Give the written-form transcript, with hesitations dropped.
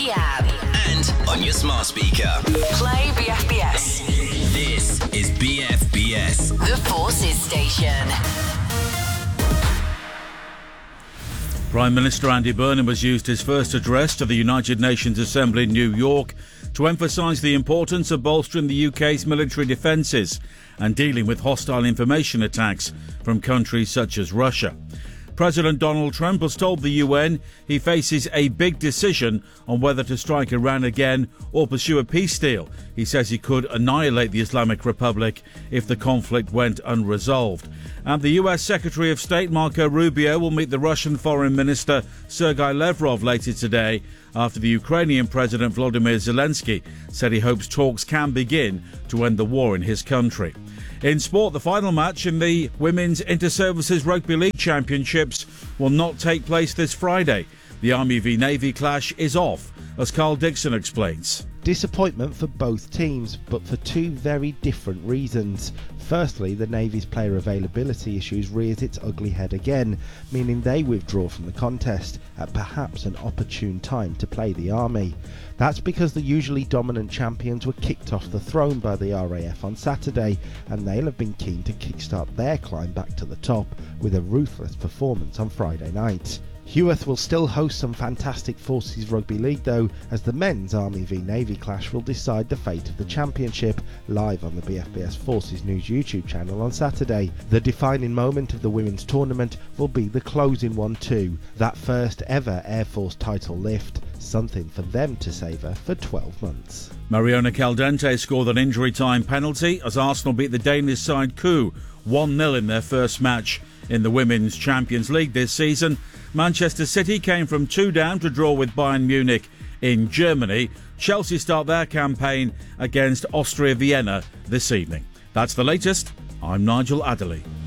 the app. And on your smart speaker. Play BFBS. This is BFBS. The Forces Station. Prime Minister Andy Burnham has used his first address to the United Nations Assembly in New York to emphasise the importance of bolstering the UK's military defences and dealing with hostile information attacks from countries such as Russia. President Donald Trump has told the UN he faces a big decision on whether to strike Iran again or pursue a peace deal. He says he could annihilate the Islamic Republic if the conflict went unresolved. And the US Secretary of State Marco Rubio will meet the Russian Foreign Minister Sergei Lavrov later today after the Ukrainian President Volodymyr Zelensky said he hopes talks can begin to end the war in his country. In sport, the final match in the Women's Inter-Services Rugby League Championships will not take place this Friday. The Army v Navy clash is off, as Carl Dixon explains. Disappointment for both teams, but for two very different reasons. Firstly, the Navy's player availability issues rears its ugly head again, meaning they withdraw from the contest at perhaps an opportune time to play the Army. That's because the usually dominant champions were kicked off the throne by the RAF on Saturday, and they'll have been keen to kickstart their climb back to the top with a ruthless performance on Friday night. Heworth will still host some fantastic Forces Rugby League though, as the men's Army v Navy clash will decide the fate of the championship, live on the BFBS Forces News YouTube channel on Saturday. The defining moment of the women's tournament will be the closing one too, that first ever Air Force title lift, something for them to savour for 12 months. Mariona Caldente scored an injury time penalty as Arsenal beat the Danish side Coup 1-0 in their first match in the Women's Champions League this season. Manchester City came from 2 down to draw with Bayern Munich in Germany. Chelsea start their campaign against Austria Vienna this evening. That's the latest. I'm Nigel Adderley.